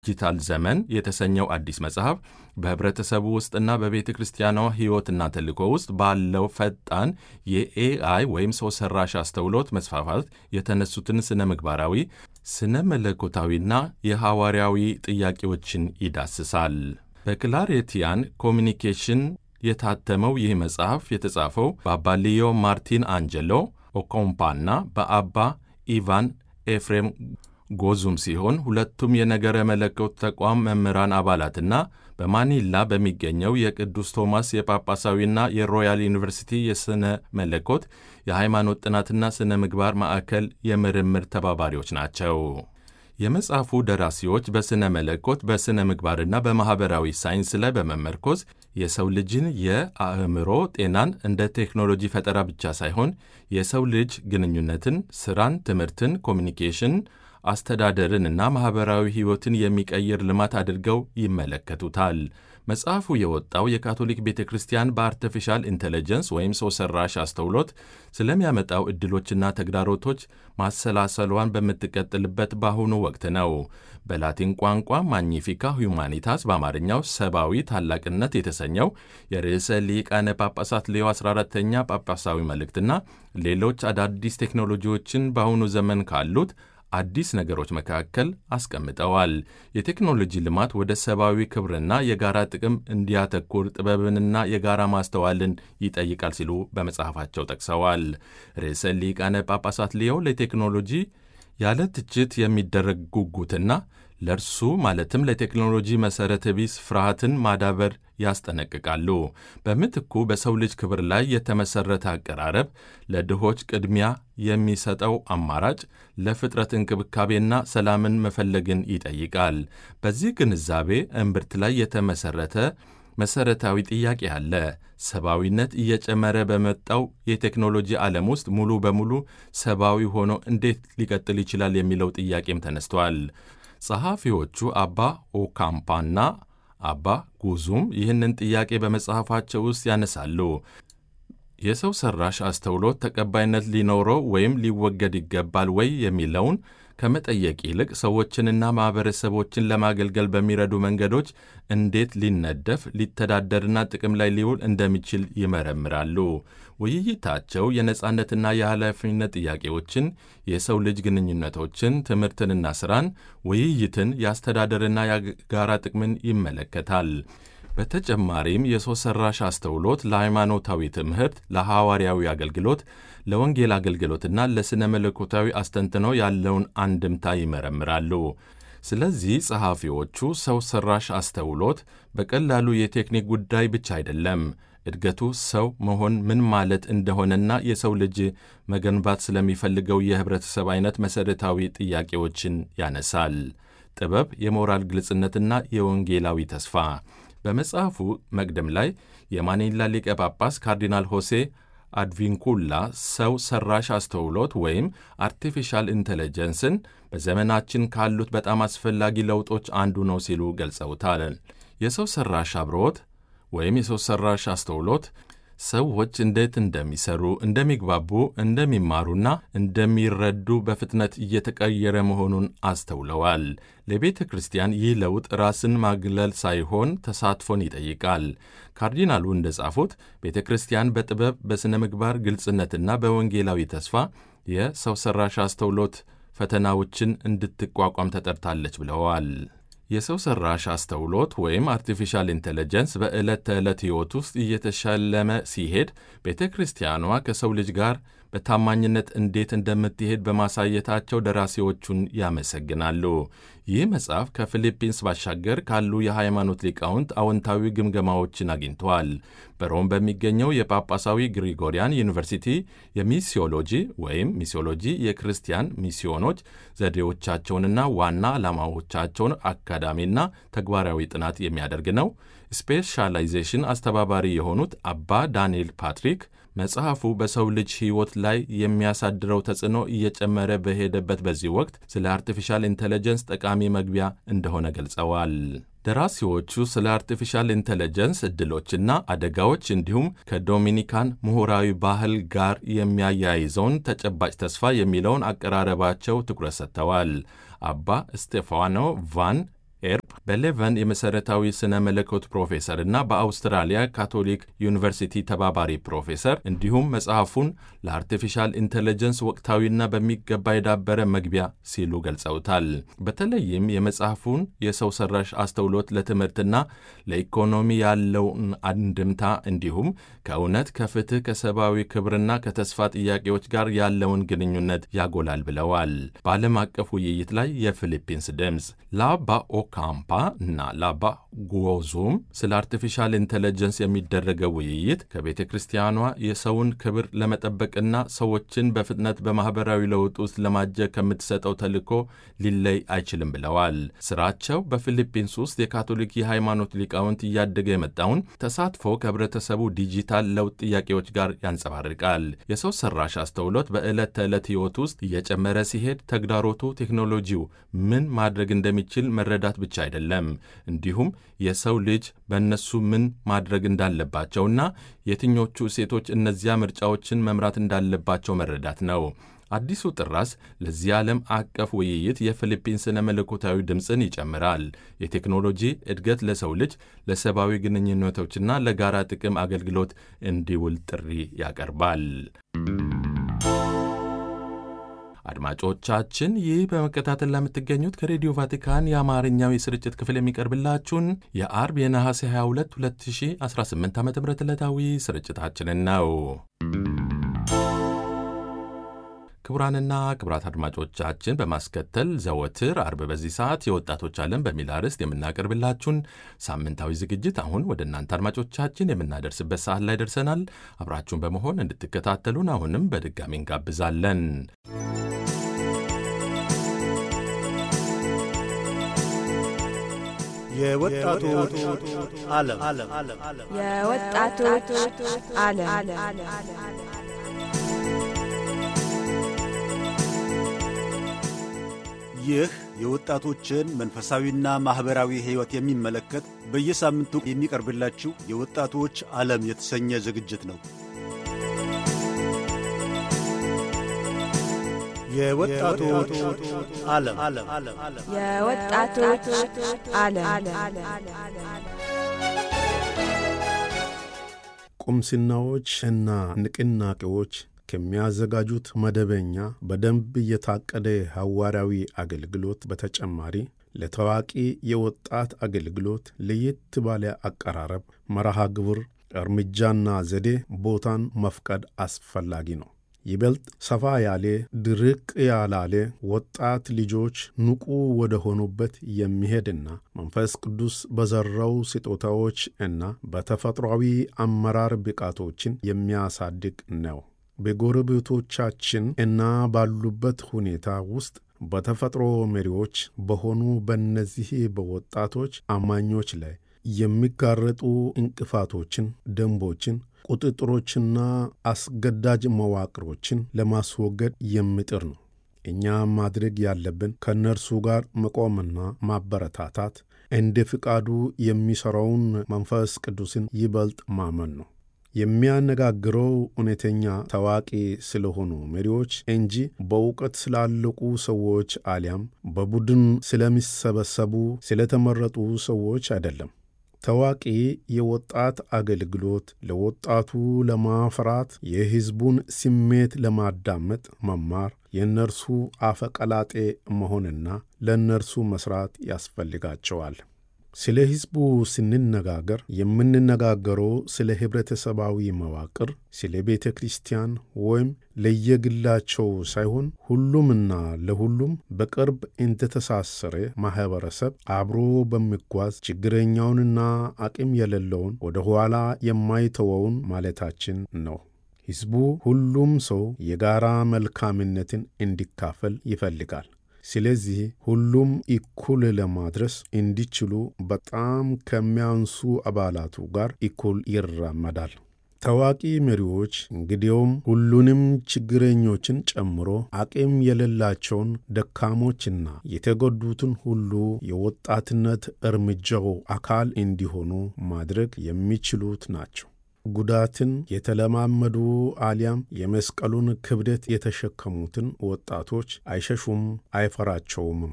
ዲጂታል ዘመን የተሰኘው አዲስ መጽሐፍ በህብረተሰቡ ውስጥና በቤተ ክርስቲያኗ ሕይወትና ተልእኮ ውስጥ ባለው ፈጣን የኤአይ ወይም ሰው ሰራሽ አስተውሎት መስፋፋት የተነሱትን ስነ ምግባራዊ፣ ስነ መለኮታዊና የሐዋርያዊ ጥያቄዎችን ይዳስሳል። በክላሬቲያን ኮሚኒኬሽን የታተመው ይህ መጽሐፍ የተጻፈው በአባ ሊዮ ማርቲን አንጀሎ ኦኮምፓና በአባ ኢቫን ኤፍሬም ጎዙም ሲሆን ሁለቱም የነገረ መለኮት ተቋም መምህራን አባላትና በማኒላ በሚገኘው የቅዱስ ቶማስ የጳጳሳዊና የሮያል ዩኒቨርሲቲ የሥነ መለኮት የሃይማኖት ጥናትና ሥነ ምግባር ማዕከል የምርምር ተባባሪዎች ናቸው። የመጽሐፉ ደራሲዎች በሥነ መለኮት፣ በሥነ ምግባርና በማኅበራዊ ሳይንስ ላይ በመመርኮዝ የሰው ልጅን የአእምሮ ጤናን እንደ ቴክኖሎጂ ፈጠራ ብቻ ሳይሆን የሰው ልጅ ግንኙነትን፣ ሥራን፣ ትምህርትን፣ ኮሚኒኬሽን አስተዳደርንና ማኅበራዊ ሕይወትን የሚቀይር ልማት አድርገው ይመለከቱታል። መጽሐፉ የወጣው የካቶሊክ ቤተ ክርስቲያን በአርቲፊሻል ኢንቴሊጀንስ ወይም ሰው ሠራሽ አስተውሎት ስለሚያመጣው ዕድሎችና ተግዳሮቶች ማሰላሰሏን በምትቀጥልበት በአሁኑ ወቅት ነው። በላቲን ቋንቋ ማግኒፊካ ሁማኒታስ በአማርኛው ሰብአዊ ታላቅነት የተሰኘው የርዕሰ ሊቃነ ጳጳሳት ሌዮ 14ኛ ጳጳሳዊ መልእክትና ሌሎች አዳዲስ ቴክኖሎጂዎችን በአሁኑ ዘመን ካሉት አዲስ ነገሮች መካከል አስቀምጠዋል። የቴክኖሎጂ ልማት ወደ ሰብአዊ ክብርና የጋራ ጥቅም እንዲያተኩር ጥበብንና የጋራ ማስተዋልን ይጠይቃል ሲሉ በመጽሐፋቸው ጠቅሰዋል። ርዕሰ ሊቃነ ጳጳሳት ሊዮ ለቴክኖሎጂ ያለ ትችት የሚደረግ ጉጉትና ለእርሱ ማለትም ለቴክኖሎጂ መሠረተ ቢስ ፍርሃትን ማዳበር ያስጠነቅቃሉ። በምትኩ በሰው ልጅ ክብር ላይ የተመሠረተ አቀራረብ፣ ለድሆች ቅድሚያ የሚሰጠው አማራጭ፣ ለፍጥረት እንክብካቤና ሰላምን መፈለግን ይጠይቃል። በዚህ ግንዛቤ እምብርት ላይ የተመሠረተ መሠረታዊ ጥያቄ አለ። ሰብአዊነት እየጨመረ በመጣው የቴክኖሎጂ ዓለም ውስጥ ሙሉ በሙሉ ሰብአዊ ሆኖ እንዴት ሊቀጥል ይችላል የሚለው ጥያቄም ተነስቷል። ጸሐፊዎቹ አባ ኦካምፓና አባ ጉዙም ይህንን ጥያቄ በመጽሐፋቸው ውስጥ ያነሳሉ። የሰው ሠራሽ አስተውሎት ተቀባይነት ሊኖረው ወይም ሊወገድ ይገባል ወይ የሚለውን ከመጠየቅ ይልቅ ሰዎችንና ማኅበረሰቦችን ለማገልገል በሚረዱ መንገዶች እንዴት ሊነደፍ፣ ሊተዳደርና ጥቅም ላይ ሊውል እንደሚችል ይመረምራሉ። ውይይታቸው የነጻነትና የኃላፊነት ጥያቄዎችን፣ የሰው ልጅ ግንኙነቶችን፣ ትምህርትንና ሥራን፣ ውይይትን፣ የአስተዳደርና የጋራ ጥቅምን ይመለከታል። በተጨማሪም የሰው ሠራሽ አስተውሎት ለሃይማኖታዊ ትምህርት፣ ለሐዋርያዊ አገልግሎት፣ ለወንጌል አገልግሎትና ለሥነ መለኮታዊ አስተንትኖ ያለውን አንድምታ ይመረምራሉ። ስለዚህ ጸሐፊዎቹ ሰው ሠራሽ አስተውሎት በቀላሉ የቴክኒክ ጉዳይ ብቻ አይደለም፣ እድገቱ ሰው መሆን ምን ማለት እንደሆነና የሰው ልጅ መገንባት ስለሚፈልገው የኅብረተሰብ ዐይነት መሠረታዊ ጥያቄዎችን ያነሳል። ጥበብ፣ የሞራል ግልጽነትና የወንጌላዊ ተስፋ። በመጽሐፉ መቅደም ላይ የማኒላ ሊቀ ጳጳስ ካርዲናል ሆሴ አድቪንኩላ ሰው ሠራሽ አስተውሎት ወይም አርቲፊሻል ኢንቴሊጀንስን በዘመናችን ካሉት በጣም አስፈላጊ ለውጦች አንዱ ነው ሲሉ ገልጸውታል። የሰው ሠራሽ አብሮት ወይም የሰው ሠራሽ አስተውሎት ሰዎች እንዴት እንደሚሰሩ፣ እንደሚግባቡ፣ እንደሚማሩና እንደሚረዱ በፍጥነት እየተቀየረ መሆኑን አስተውለዋል። ለቤተ ክርስቲያን ይህ ለውጥ ራስን ማግለል ሳይሆን ተሳትፎን ይጠይቃል። ካርዲናሉ እንደጻፉት ቤተ ክርስቲያን በጥበብ፣ በሥነ ምግባር ግልጽነትና በወንጌላዊ ተስፋ የሰው ሠራሽ አስተውሎት ፈተናዎችን እንድትቋቋም ተጠርታለች ብለዋል። የሰው ሠራሽ አስተውሎት ወይም አርቲፊሻል ኢንቴሊጀንስ በዕለት ተዕለት ሕይወት ውስጥ እየተሸለመ ሲሄድ ቤተ ክርስቲያኗ ከሰው ልጅ ጋር በታማኝነት እንዴት እንደምትሄድ በማሳየታቸው ደራሲዎቹን ያመሰግናሉ። ይህ መጽሐፍ ከፊሊፒንስ ባሻገር ካሉ የሃይማኖት ሊቃውንት አዎንታዊ ግምገማዎችን አግኝተዋል። በሮም በሚገኘው የጳጳሳዊ ግሪጎሪያን ዩኒቨርሲቲ የሚሲዮሎጂ ወይም ሚሲዮሎጂ የክርስቲያን ሚስዮኖች ዘዴዎቻቸውንና ዋና ዓላማዎቻቸውን አካዳሚና ተግባራዊ ጥናት የሚያደርግ ነው። ስፔሻላይዜሽን አስተባባሪ የሆኑት አባ ዳንኤል ፓትሪክ መጽሐፉ በሰው ልጅ ሕይወት ላይ የሚያሳድረው ተጽዕኖ እየጨመረ በሄደበት በዚህ ወቅት ስለ አርቲፊሻል ኢንቴሊጀንስ ጠቃሚ መግቢያ እንደሆነ ገልጸዋል። ደራሲዎቹ ስለ አርቲፊሻል ኢንቴሊጀንስ ዕድሎችና አደጋዎች እንዲሁም ከዶሚኒካን ምሁራዊ ባህል ጋር የሚያያይዘውን ተጨባጭ ተስፋ የሚለውን አቀራረባቸው ትኩረት ሰጥተዋል። አባ ስቴፋኖ ቫን በሌቨን የመሠረታዊ ስነ መለኮት ፕሮፌሰር እና በአውስትራሊያ ካቶሊክ ዩኒቨርሲቲ ተባባሪ ፕሮፌሰር እንዲሁም መጽሐፉን ለአርቲፊሻል ኢንቴሊጀንስ ወቅታዊና በሚገባ የዳበረ መግቢያ ሲሉ ገልጸውታል። በተለይም የመጽሐፉን የሰው ሰራሽ አስተውሎት ለትምህርትና ለኢኮኖሚ ያለውን አንድምታ እንዲሁም ከእውነት፣ ከፍትህ፣ ከሰብአዊ ክብርና ከተስፋ ጥያቄዎች ጋር ያለውን ግንኙነት ያጎላል ብለዋል። በዓለም አቀፍ ውይይት ላይ የፊሊፒንስ ድምፅ ላባ ኦካምፓ እና ላባ ጉዞም ስለ አርቲፊሻል ኢንቴሊጀንስ የሚደረገው ውይይት ከቤተ ክርስቲያኗ የሰውን ክብር ለመጠበቅና ሰዎችን በፍጥነት በማኅበራዊ ለውጥ ውስጥ ለማጀብ ከምትሰጠው ተልእኮ ሊለይ አይችልም ብለዋል። ሥራቸው በፊሊፒንስ ውስጥ የካቶሊክ የሃይማኖት ሊቃውንት እያደገ የመጣውን ተሳትፎ ከህብረተሰቡ ዲጂታል ለውጥ ጥያቄዎች ጋር ያንጸባርቃል። የሰው ሰራሽ አስተውሎት በዕለት ተዕለት ሕይወት ውስጥ እየጨመረ ሲሄድ ተግዳሮቱ ቴክኖሎጂው ምን ማድረግ እንደሚችል መረዳት ብቻ አይደለም፣ እንዲሁም የሰው ልጅ በእነሱ ምን ማድረግ እንዳለባቸውና የትኞቹ እሴቶች እነዚያ ምርጫዎችን መምራት እንዳለባቸው መረዳት ነው። አዲሱ ጥራስ ለዚህ ዓለም አቀፍ ውይይት የፊሊፒንስ ስነ መለኮታዊ ድምፅን ይጨምራል። የቴክኖሎጂ እድገት ለሰው ልጅ ለሰብአዊ ግንኙነቶችና ለጋራ ጥቅም አገልግሎት እንዲውል ጥሪ ያቀርባል። አድማጮቻችን፣ ይህ በመከታተል ለምትገኙት ከሬዲዮ ቫቲካን የአማርኛው የስርጭት ክፍል የሚቀርብላችሁን የአርብ የነሐሴ 22 2018 ዓ.ም ዕለታዊ ስርጭታችንን ነው። ክቡራንና ክቡራት አድማጮቻችን በማስከተል ዘወትር አርብ በዚህ ሰዓት የወጣቶች ዓለም በሚል አርዕስት የምናቀርብላችሁን ሳምንታዊ ዝግጅት አሁን ወደ እናንተ አድማጮቻችን የምናደርስበት ሰዓት ላይ ደርሰናል። አብራችሁን በመሆን እንድትከታተሉን አሁንም በድጋሚ እንጋብዛለን። የወጣቶች ዓለም የወጣቶች ዓለም ይህ የወጣቶችን መንፈሳዊና ማኅበራዊ ሕይወት የሚመለከት በየሳምንቱ የሚቀርብላችሁ የወጣቶች ዓለም የተሰኘ ዝግጅት ነው። የወጣቶች ዓለም የወጣቶች ዓለም ቁምስናዎች እና ንቅናቄዎች ከሚያዘጋጁት መደበኛ በደንብ የታቀደ ሐዋርያዊ አገልግሎት በተጨማሪ ለታዋቂ የወጣት አገልግሎት ለየት ባለ አቀራረብ መርሃ ግብር፣ እርምጃና ዘዴ ቦታን መፍቀድ አስፈላጊ ነው። ይበልጥ ሰፋ ያለ ድርቅ ያላለ ወጣት ልጆች ንቁ ወደ ሆኑበት የሚሄድና መንፈስ ቅዱስ በዘራው ስጦታዎች እና በተፈጥሯዊ አመራር ብቃቶችን የሚያሳድግ ነው። በጎረቤቶቻችን እና ባሉበት ሁኔታ ውስጥ በተፈጥሮ መሪዎች በሆኑ በእነዚህ በወጣቶች አማኞች ላይ የሚጋረጡ እንቅፋቶችን፣ ደንቦችን፣ ቁጥጥሮችና አስገዳጅ መዋቅሮችን ለማስወገድ የሚጥር ነው። እኛ ማድረግ ያለብን ከእነርሱ ጋር መቆምና ማበረታታት፣ እንደ ፍቃዱ የሚሠራውን መንፈስ ቅዱስን ይበልጥ ማመን ነው። የሚያነጋግረው እውነተኛ ታዋቂ ስለሆኑ መሪዎች እንጂ በእውቀት ስላለቁ ሰዎች አሊያም በቡድን ስለሚሰበሰቡ ስለተመረጡ ሰዎች አይደለም። ታዋቂ የወጣት አገልግሎት ለወጣቱ ለማፍራት፣ የሕዝቡን ስሜት ለማዳመጥ መማር፣ የእነርሱ አፈቀላጤ መሆንና ለእነርሱ መሥራት ያስፈልጋቸዋል። ስለ ሕዝቡ ስንነጋገር የምንነጋገረው ስለ ኅብረተሰባዊ መዋቅር፣ ስለ ቤተ ክርስቲያን ወይም ለየግላቸው ሳይሆን ሁሉምና ለሁሉም በቅርብ እንደተሳሰረ ማኅበረሰብ አብሮ በሚጓዝ ችግረኛውንና አቅም የሌለውን ወደ ኋላ የማይተወውን ማለታችን ነው። ሕዝቡ ሁሉም ሰው የጋራ መልካምነትን እንዲካፈል ይፈልጋል። ስለዚህ ሁሉም እኩል ለማድረስ እንዲችሉ በጣም ከሚያንሱ አባላቱ ጋር እኩል ይራመዳል። ታዋቂ መሪዎች እንግዲያውም ሁሉንም ችግረኞችን ጨምሮ አቅም የሌላቸውን ደካሞችና የተጎዱትን ሁሉ የወጣትነት እርምጃው አካል እንዲሆኑ ማድረግ የሚችሉት ናቸው። ጉዳትን የተለማመዱ አሊያም የመስቀሉን ክብደት የተሸከሙትን ወጣቶች አይሸሹም፣ አይፈራቸውምም።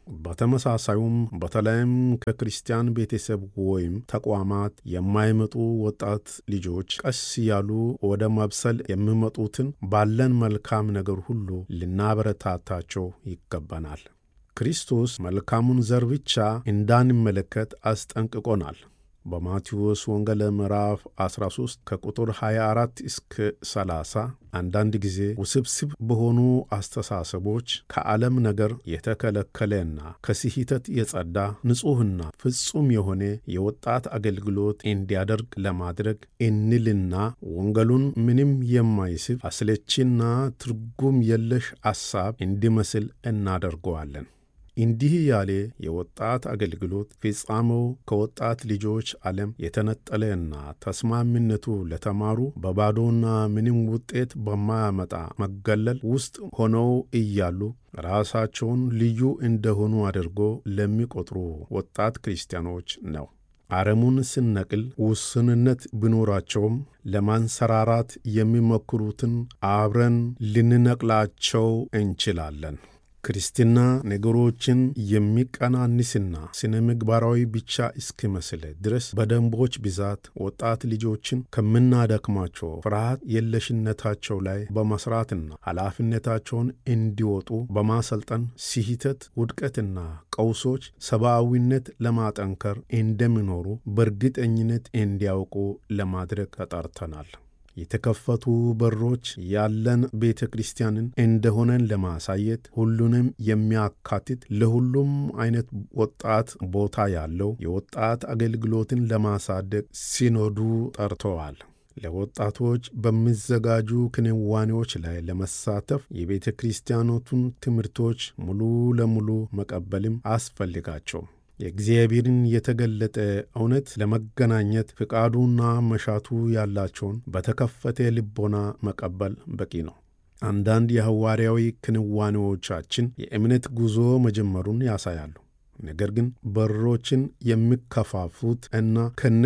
በተመሳሳዩም በተለይም ከክርስቲያን ቤተሰብ ወይም ተቋማት የማይመጡ ወጣት ልጆች ቀስ ያሉ ወደ መብሰል የሚመጡትን ባለን መልካም ነገር ሁሉ ልናበረታታቸው ይገባናል። ክርስቶስ መልካሙን ዘር ብቻ እንዳንመለከት አስጠንቅቆናል። በማቴዎስ ወንጌል ምዕራፍ 13 ከቁጥር 24 እስከ 30 አንዳንድ ጊዜ ውስብስብ በሆኑ አስተሳሰቦች ከዓለም ነገር የተከለከለና ከስህተት የጸዳ ንጹሕና ፍጹም የሆነ የወጣት አገልግሎት እንዲያደርግ ለማድረግ እንልና ወንጌሉን ምንም የማይስብ አስለቺና ትርጉም የለሽ ሐሳብ እንዲመስል እናደርገዋለን። እንዲህ ያለ የወጣት አገልግሎት ፍጻሜው ከወጣት ልጆች ዓለም የተነጠለና ተስማሚነቱ ለተማሩ በባዶና ምንም ውጤት በማያመጣ መገለል ውስጥ ሆነው እያሉ ራሳቸውን ልዩ እንደሆኑ አድርጎ ለሚቆጥሩ ወጣት ክርስቲያኖች ነው። አረሙን ስንነቅል ውስንነት ቢኖራቸውም ለማንሰራራት የሚሞክሩትን አብረን ልንነቅላቸው እንችላለን። ክርስትና ነገሮችን የሚቀናንስና ስነ ምግባራዊ ብቻ እስኪመስል ድረስ በደንቦች ብዛት ወጣት ልጆችን ከምናደክማቸው ፍርሃት የለሽነታቸው ላይ በመስራትና ኃላፊነታቸውን እንዲወጡ በማሰልጠን ስህተት፣ ውድቀትና ቀውሶች ሰብአዊነት ለማጠንከር እንደሚኖሩ በእርግጠኝነት እንዲያውቁ ለማድረግ ተጠርተናል። የተከፈቱ በሮች ያለን ቤተ ክርስቲያንን እንደሆነን ለማሳየት ሁሉንም የሚያካትት ለሁሉም አይነት ወጣት ቦታ ያለው የወጣት አገልግሎትን ለማሳደግ ሲኖዱ ጠርተዋል። ለወጣቶች በሚዘጋጁ ክንዋኔዎች ላይ ለመሳተፍ የቤተ ክርስቲያኖቱን ትምህርቶች ሙሉ ለሙሉ መቀበልም አስፈልጋቸው። የእግዚአብሔርን የተገለጠ እውነት ለመገናኘት ፍቃዱና መሻቱ ያላቸውን በተከፈተ ልቦና መቀበል በቂ ነው። አንዳንድ የሐዋርያዊ ክንዋኔዎቻችን የእምነት ጉዞ መጀመሩን ያሳያሉ። ነገር ግን በሮችን የሚከፋፉት እና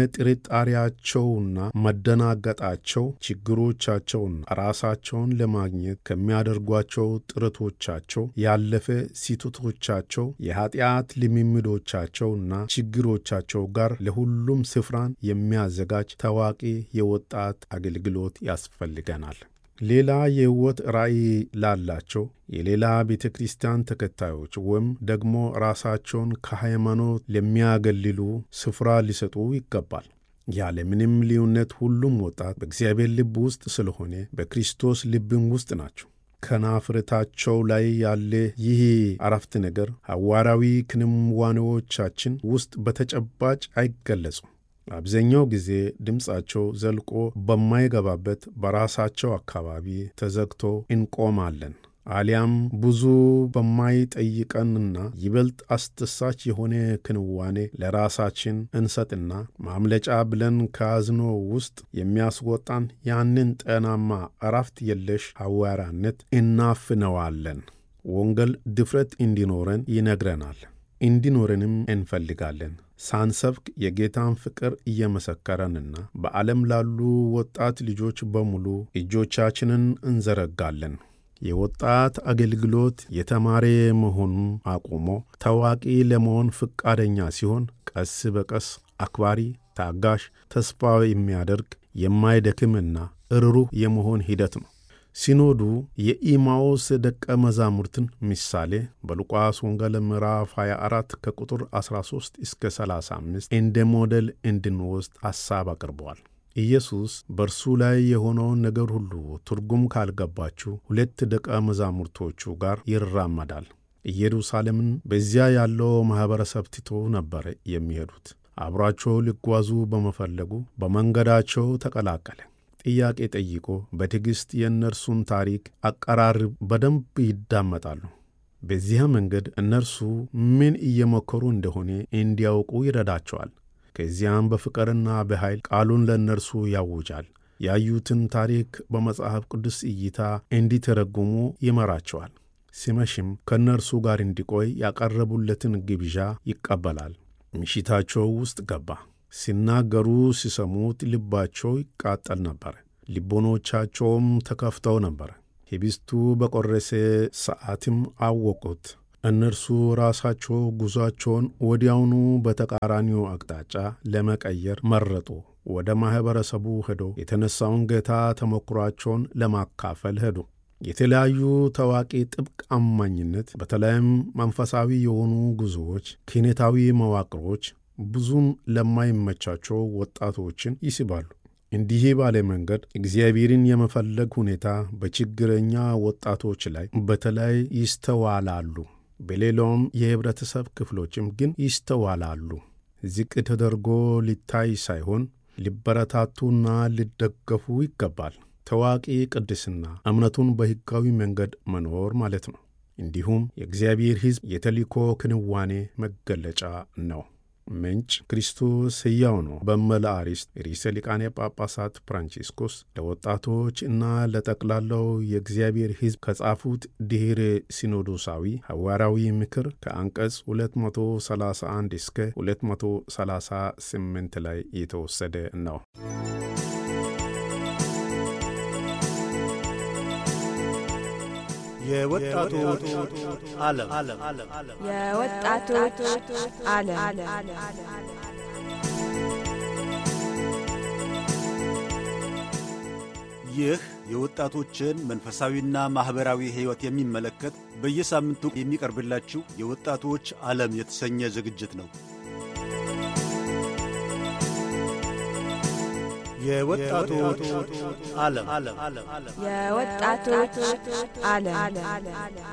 ከነጥርጣሬያቸውና መደናገጣቸው ችግሮቻቸውን ራሳቸውን ለማግኘት ከሚያደርጓቸው ጥረቶቻቸው ያለፈ ስህተቶቻቸው የኃጢአት ልምምዶቻቸውና ችግሮቻቸው ጋር ለሁሉም ስፍራን የሚያዘጋጅ ታዋቂ የወጣት አገልግሎት ያስፈልገናል። ሌላ የሕይወት ራእይ ላላቸው የሌላ ቤተ ክርስቲያን ተከታዮች ወይም ደግሞ ራሳቸውን ከሃይማኖት ለሚያገልሉ ስፍራ ሊሰጡ ይገባል። ያለ ምንም ልዩነት ሁሉም ወጣት በእግዚአብሔር ልብ ውስጥ ስለሆነ በክርስቶስ ልብም ውስጥ ናቸው። ከናፍረታቸው ላይ ያለ ይህ አረፍተ ነገር ሐዋርያዊ ክንዋኔዎቻችን ውስጥ በተጨባጭ አይገለጹም። አብዛኛው ጊዜ ድምፃቸው ዘልቆ በማይገባበት በራሳቸው አካባቢ ተዘግቶ እንቆማለን። አሊያም ብዙ በማይጠይቀንና ይበልጥ አስደሳች የሆነ ክንዋኔ ለራሳችን እንሰጥና ማምለጫ ብለን ከያዝነው ውስጥ የሚያስወጣን ያንን ጤናማ እረፍት የለሽ ሐዋርያነት እናፍነዋለን። ወንጌል ድፍረት እንዲኖረን ይነግረናል። እንዲኖረንም እንፈልጋለን። ሳንሰብክ የጌታን ፍቅር እየመሰከረንና በዓለም ላሉ ወጣት ልጆች በሙሉ እጆቻችንን እንዘረጋለን። የወጣት አገልግሎት የተማረ መሆኑን አቁሞ ታዋቂ ለመሆን ፈቃደኛ ሲሆን ቀስ በቀስ አክባሪ፣ ታጋሽ፣ ተስፋ የሚያደርግ የማይደክምና ርኅሩህ የመሆን ሂደት ነው። ሲኖዱ የኢማውስ ደቀ መዛሙርትን ምሳሌ በሉቃስ ወንጌል ምዕራፍ 24 ከቁጥር 13 እስከ 35 እንደ ሞዴል እንድንወስድ ሐሳብ አቅርበዋል። ኢየሱስ በእርሱ ላይ የሆነውን ነገር ሁሉ ትርጉም ካልገባችሁ ሁለት ደቀ መዛሙርቶቹ ጋር ይራመዳል። ኢየሩሳሌምን በዚያ ያለው ማኅበረሰብ ትቶ ነበር የሚሄዱት። አብሯቸው ሊጓዙ በመፈለጉ በመንገዳቸው ተቀላቀለ። ጥያቄ ጠይቆ በትዕግሥት የእነርሱን ታሪክ አቀራረብ በደንብ ይዳመጣሉ። በዚያ መንገድ እነርሱ ምን እየሞከሩ እንደሆነ እንዲያውቁ ይረዳቸዋል። ከዚያም በፍቅርና በኃይል ቃሉን ለእነርሱ ያውጃል። ያዩትን ታሪክ በመጽሐፍ ቅዱስ እይታ እንዲተረጉሙ ይመራቸዋል። ሲመሽም ከእነርሱ ጋር እንዲቆይ ያቀረቡለትን ግብዣ ይቀበላል። ምሽታቸው ውስጥ ገባ። ሲናገሩ ሲሰሙት ልባቸው ይቃጠል ነበር። ልቦኖቻቸውም ተከፍተው ነበር። ኅብስቱ በቈረሰ ሰዓትም አወቁት። እነርሱ ራሳቸው ጉዟቸውን ወዲያውኑ በተቃራኒው አቅጣጫ ለመቀየር መረጡ። ወደ ማህበረሰቡ ሄዶ የተነሳውን ጌታ ተሞክሯቸውን ለማካፈል ሄዱ። የተለያዩ ታዋቂ ጥብቅ አማኝነት፣ በተለይም መንፈሳዊ የሆኑ ጉዞዎች፣ ክህነታዊ መዋቅሮች ብዙም ለማይመቻቸው ወጣቶችን ይስባሉ። እንዲህ ባለ መንገድ እግዚአብሔርን የመፈለግ ሁኔታ በችግረኛ ወጣቶች ላይ በተለይ ይስተዋላሉ። በሌላውም የህብረተሰብ ክፍሎችም ግን ይስተዋላሉ። ዝቅ ተደርጎ ሊታይ ሳይሆን ሊበረታቱና ሊደገፉ ይገባል። ታዋቂ ቅድስና እምነቱን በሕጋዊ መንገድ መኖር ማለት ነው። እንዲሁም የእግዚአብሔር ሕዝብ የተልእኮ ክንዋኔ መገለጫ ነው። ምንጭ ክርስቶስ ሕያው ነው በሚል አርዕስት ርዕሰ ሊቃነ ጳጳሳት ፍራንቺስኮስ ለወጣቶች እና ለጠቅላላው የእግዚአብሔር ሕዝብ ከጻፉት ድኅረ ሲኖዶሳዊ ሐዋርያዊ ምክር ከአንቀጽ 231 እስከ 238 ላይ የተወሰደ ነው። የወጣቶች ዓለም የወጣቶች ዓለም ይህ የወጣቶችን መንፈሳዊና ማኅበራዊ ሕይወት የሚመለከት በየሳምንቱ የሚቀርብላችሁ የወጣቶች ዓለም የተሰኘ ዝግጅት ነው። የወጣቶች ዓለም የወጣቶች ዓለም